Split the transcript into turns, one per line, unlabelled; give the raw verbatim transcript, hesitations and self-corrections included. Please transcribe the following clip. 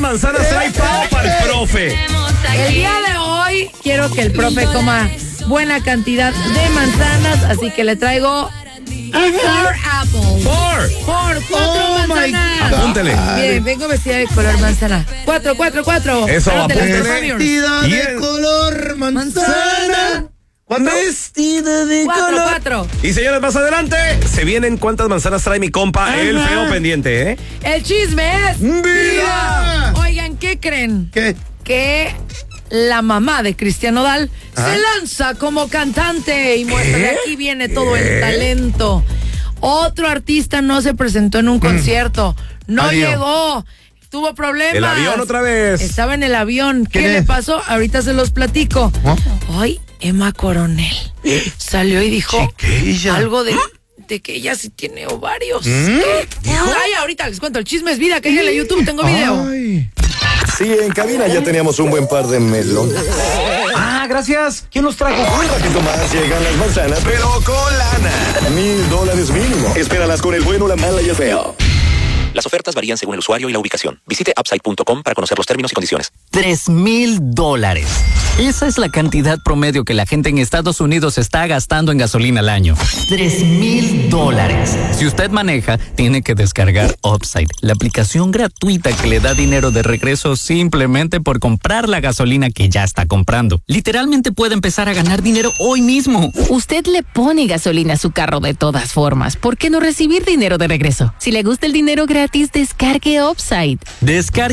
manzanas trae Pao para el profe?
El día de hoy quiero que el profe coma buena cantidad de manzanas, así que le traigo four apples.
Four.
Por cuatro
Oh,
manzanas.
Apúntele.
Bien, vengo vestida de color manzana. Cuatro, cuatro, cuatro.
Eso,
Anótela,
apúntele.
por favor.
Vestida
Y
de
el-
color manzana.
¿Cuánto?
Vestida de
Cuatro,
color.
cuatro.
Y señores, más adelante se vienen cuántas manzanas trae mi compa,
Ajá.
el feo pendiente, ¿eh?
El chisme es
¡Viva!
Oigan, ¿qué creen?
¿Qué?
Que la mamá de Cristian Nodal
Ajá.
se lanza como cantante y muestra que aquí viene todo el talento. Otro artista no se presentó en un concierto, no
Adiós.
llegó, tuvo problemas.
El avión otra vez.
Estaba en el avión. ¿Qué
¿Quién
le
es?
pasó? Ahorita se los platico.
¿Ah?
Hoy Emma Coronel salió y dijo
Chiquilla.
algo de, de que ella sí tiene ovarios.
¿Mm?
¿Qué? Ay, ahorita les cuento, el chisme es vida, que en el YouTube tengo video.
Ay.
Sí, en cabina ya teníamos un buen par de melones.
Ah, gracias. ¿Quién los trajo?
Un ratito más llegan las manzanas, pero con lana. Mil dólares mínimo. Espéralas con el bueno, la mala y el feo.
Las ofertas varían según el usuario y la ubicación. Visite upside punto com para conocer los términos y condiciones.
Tres mil dólares. Esa es la cantidad promedio que la gente en Estados Unidos está gastando en gasolina al año. Tres mil dólares. Si usted maneja, tiene que descargar Upside, la aplicación gratuita que le da dinero de regreso simplemente por comprar la gasolina que ya está comprando. Literalmente puede empezar a ganar dinero hoy mismo.
Usted le pone gasolina a su carro de todas formas. ¿Por qué no recibir dinero de regreso? Si le gusta el dinero gratis, descargue Upside.
Descargue